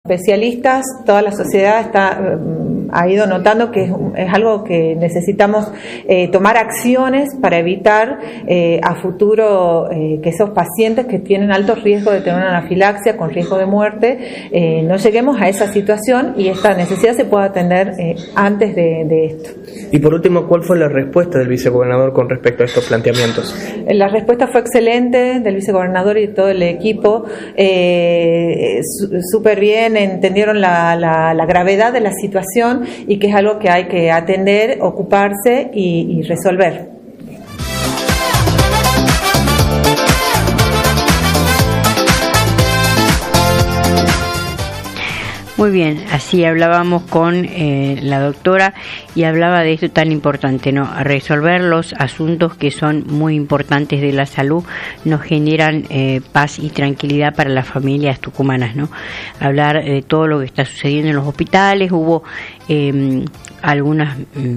especialistas, toda la sociedad ha ido notando que es algo que necesitamos tomar acciones para evitar a futuro que esos pacientes que tienen alto riesgo de tener una anafilaxia con riesgo de muerte no lleguemos a esa situación y esta necesidad se pueda atender antes de esto. Y por último, ¿cuál fue la respuesta del vicegobernador con respecto a estos planteamientos? La respuesta fue excelente del vicegobernador y de todo el equipo, súper bien, entendieron la gravedad de la situación y que es algo que hay que atender, ocuparse y resolver. Muy bien, así hablábamos con la doctora y hablaba de esto tan importante, ¿no? Resolver los asuntos que son muy importantes de la salud nos generan paz y tranquilidad para las familias tucumanas, ¿no? Hablar de todo lo que está sucediendo en los hospitales, hubo algunas...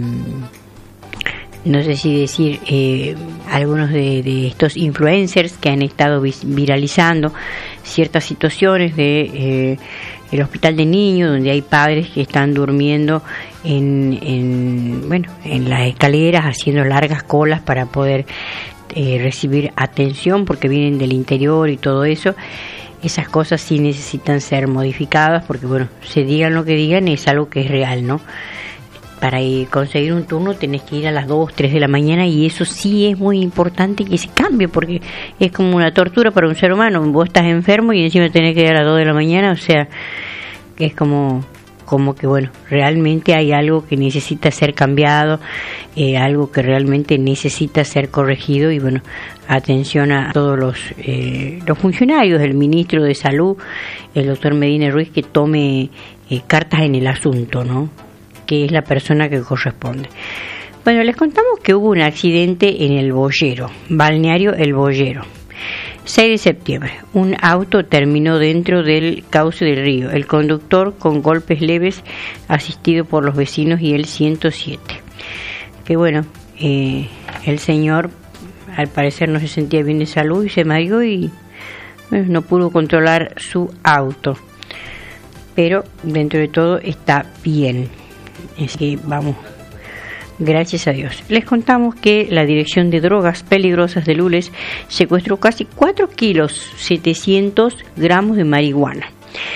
no sé si decir, algunos de estos influencers que han estado viralizando ciertas situaciones de el hospital de niños, donde hay padres que están durmiendo en las escaleras, haciendo largas colas para poder recibir atención, porque vienen del interior y todo eso. Esas cosas sí necesitan ser modificadas, porque bueno, se digan lo que digan, es algo que es real, ¿no? Para conseguir un turno tenés que ir a las 2, 3 de la mañana y eso sí es muy importante que se cambie porque es como una tortura para un ser humano. Vos estás enfermo y encima tenés que ir a las 2 de la mañana, o sea, que es como que bueno, realmente hay algo que necesita ser cambiado, algo que realmente necesita ser corregido y bueno, atención a todos los funcionarios, el ministro de Salud, el doctor Medina Ruiz, que tome cartas en el asunto, ¿no? Que es la persona que corresponde. Bueno, les contamos que hubo un accidente en el Boyero, balneario El Boyero. 6 de septiembre, un auto terminó dentro del cauce del río. El conductor con golpes leves, asistido por los vecinos y el 107. Que bueno, el señor al parecer no se sentía bien de salud y se mareó y bueno, no pudo controlar su auto. Pero dentro de todo está bien. Es que vamos, gracias a Dios. Les contamos que la Dirección de Drogas Peligrosas de Lules secuestró casi 4 kilos 700 gramos de marihuana.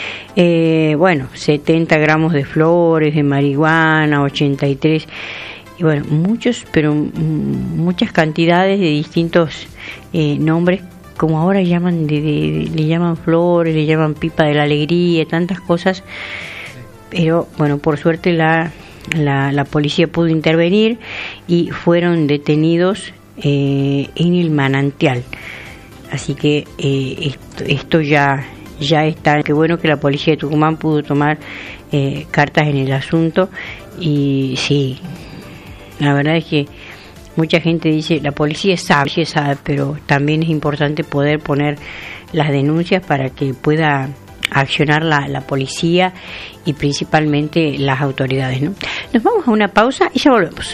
70 gramos de flores de marihuana, 83, y bueno, muchas cantidades de distintos nombres, como ahora llaman, le llaman flores, le llaman pipa de la alegría, tantas cosas. Pero bueno, por suerte la policía pudo intervenir y fueron detenidos en el manantial. Así que esto ya está. Qué bueno que la policía de Tucumán pudo tomar cartas en el asunto. Y sí, la verdad es que mucha gente dice, la policía sabe, pero también es importante poder poner las denuncias para que pueda accionar la policía y principalmente las autoridades, ¿no? Nos vamos a una pausa y ya volvemos.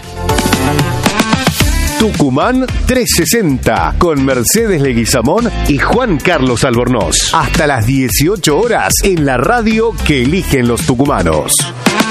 Tucumán 360 con Mercedes Leguizamón y Juan Carlos Albornoz. Hasta las 18 horas en la radio que eligen los tucumanos.